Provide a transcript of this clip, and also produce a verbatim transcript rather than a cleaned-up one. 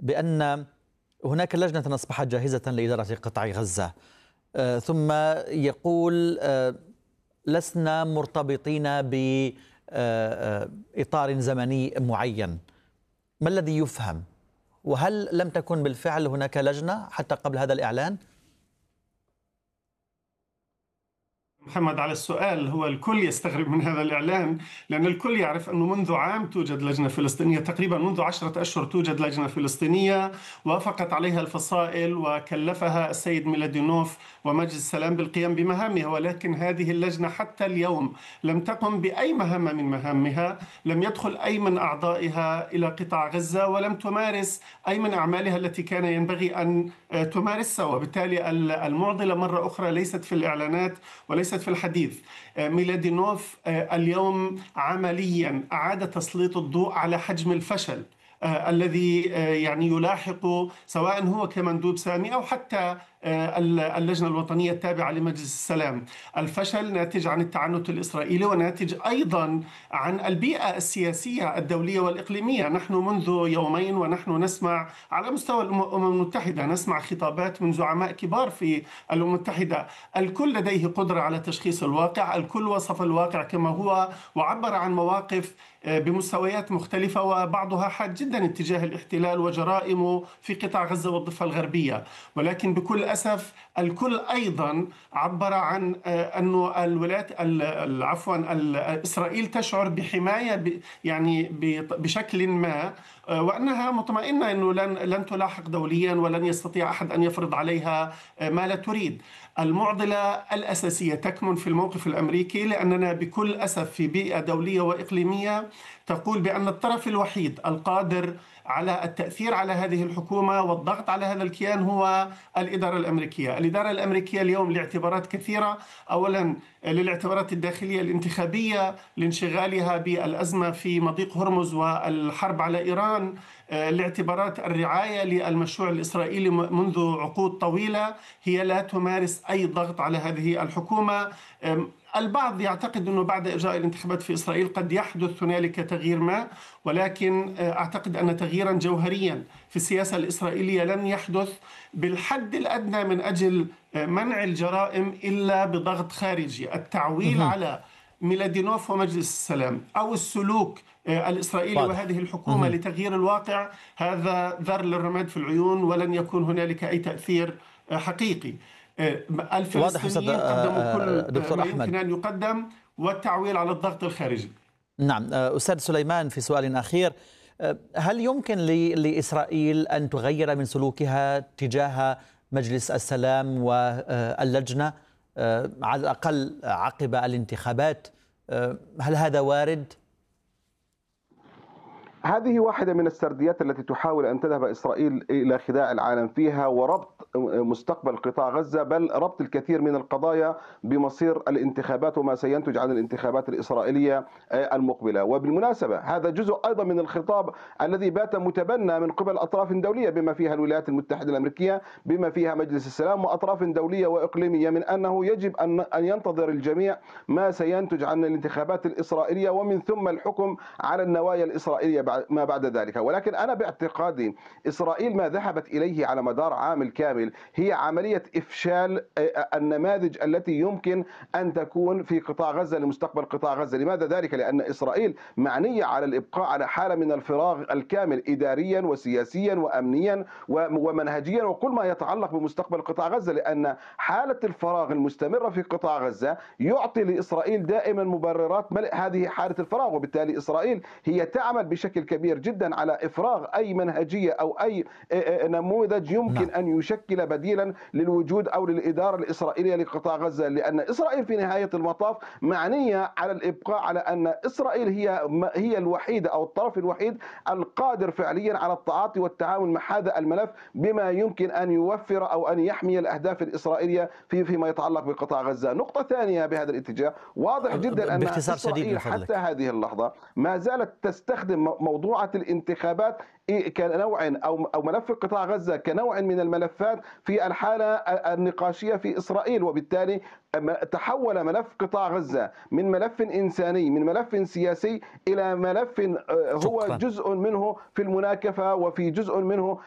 بأن هناك لجنة أصبحت جاهزة لإدارة قطاع غزة، آه، ثم يقول آه، لسنا مرتبطين بإطار زمني معين. ما الذي يفهم؟ وهل لم تكن بالفعل هناك لجنة حتى قبل هذا الإعلان؟ محمد، على السؤال، هو الكل يستغرب من هذا الإعلان، لأن الكل يعرف أنه منذ عام توجد لجنة فلسطينية، تقريبا منذ عشرة أشهر توجد لجنة فلسطينية وافقت عليها الفصائل وكلفها السيد ميلادينوف ومجلس السلام بالقيام بمهامها، ولكن هذه اللجنة حتى اليوم لم تقم بأي مهمة من مهامها، لم يدخل أي من أعضائها إلى قطاع غزة ولم تمارس أي من أعمالها التي كان ينبغي أن تمارسها، وبالتالي المعضلة مرة أخرى ليست في الإعلانات وليست في الحديث. ميلادينوف اليوم عمليا أعاد تسليط الضوء على حجم الفشل آه الذي آه يعني يلاحق سواء هو كمندوب سامي أو حتى آه اللجنة الوطنية التابعة لمجلس السلام. الفشل ناتج عن التعنت الإسرائيلي وناتج أيضا عن البيئة السياسية الدولية والإقليمية. نحن منذ يومين ونحن نسمع على مستوى الأمم المتحدة، نسمع خطابات من زعماء كبار في الأمم المتحدة، الكل لديه قدرة على تشخيص الواقع، الكل وصف الواقع كما هو وعبر عن مواقف بمستويات مختلفة وبعضها حاد جدا اتجاه الاحتلال وجرائمه في قطاع غزة والضفة الغربية، ولكن بكل أسف الكل أيضا عبر عن أنه الولايات عفوا إسرائيل تشعر بحماية يعني بشكل ما، وأنها مطمئنة أنه لن لن تلاحق دوليا ولن يستطيع أحد أن يفرض عليها ما لا تريد. المعضلة الأساسية تكمن في الموقف الأمريكي، لأننا بكل أسف في بيئة دولية وإقليمية تقول بأن الطرف الوحيد القادر على التأثير على هذه الحكومة والضغط على هذا الكيان هو الإدارة الأمريكية. الإدارة الأمريكية اليوم لاعتبارات كثيرة، أولا للاعتبارات الداخلية الانتخابية لانشغالها بالأزمة في مضيق هرمز والحرب على إيران، لاعتبارات الرعاية للمشروع الإسرائيلي منذ عقود طويلة، هي لا تمارس أي ضغط على هذه الحكومة. البعض يعتقد أنه بعد إجراء الانتخابات في إسرائيل قد يحدث هنالك تغيير ما، ولكن أعتقد أن تغييرا جوهريا في السياسة الإسرائيلية لن يحدث بالحد الأدنى من أجل منع الجرائم إلا بضغط خارجي. التعويل على ميلادينوف ومجلس السلام أو السلوك الإسرائيلي وهذه الحكومة لتغيير الواقع، هذا ذر للرماد في العيون ولن يكون هنالك أي تأثير حقيقي. الفلسطينيين قدموا كل ما يمكن أن يقدم، والتعويل على الضغط الخارجي. نعم أستاذ سليمان، في سؤال أخير، هل يمكن لإسرائيل أن تغير من سلوكها تجاه مجلس السلام واللجنة على الأقل عقب الانتخابات؟ هل هذا وارد؟ هذه واحدة من السرديات التي تحاول أن تذهب إسرائيل إلى خداع العالم فيها وربط مستقبل قطاع غزة، بل ربط الكثير من القضايا بمصير الانتخابات وما سينتج عن الانتخابات الإسرائيلية المقبلة. وبالمناسبة هذا جزء أيضا من الخطاب الذي بات متبنى من قبل أطراف دولية بما فيها الولايات المتحدة الأمريكية، بما فيها مجلس السلام وأطراف دولية وإقليمية، من أنه يجب أن ينتظر الجميع ما سينتج عن الانتخابات الإسرائيلية ومن ثم الحكم على النوايا الإسرائيلية ما بعد ذلك. ولكن أنا باعتقادي إسرائيل ما ذهبت إليه على مدار عام كامل هي عملية إفشال النماذج التي يمكن أن تكون في قطاع غزة لمستقبل قطاع غزة. لماذا ذلك؟ لأن إسرائيل معنية على الإبقاء على حالة من الفراغ الكامل إداريا وسياسيا وأمنيا ومنهجيا وكل ما يتعلق بمستقبل قطاع غزة، لأن حالة الفراغ المستمرة في قطاع غزة يعطي لإسرائيل دائما مبررات ملء هذه حالة الفراغ، وبالتالي إسرائيل هي تعمل بشكل كبير جدا على إفراغ أي منهجية أو أي نموذج يمكن أن يشكل بديلا للوجود أو للإدارة الإسرائيلية لقطاع غزة، لأن إسرائيل في نهاية المطاف معنية على الإبقاء على أن إسرائيل هي هي الوحيدة أو الطرف الوحيد القادر فعليا على التعاطي والتعامل مع هذا الملف بما يمكن أن يوفر أو أن يحمي الأهداف الإسرائيلية في فيما يتعلق بقطاع غزة. نقطة ثانية بهذا الاتجاه، واضح جدا أن إسرائيل حتى هذه اللحظة ما زالت تستخدم موضوعة الانتخابات كنوع أو أو ملف قطاع غزة كنوع من الملفات في الحالة النقاشية في إسرائيل، وبالتالي تحول ملف قطاع غزة من ملف إنساني من ملف سياسي إلى ملف هو جزء منه في المناكفة وفي جزء منه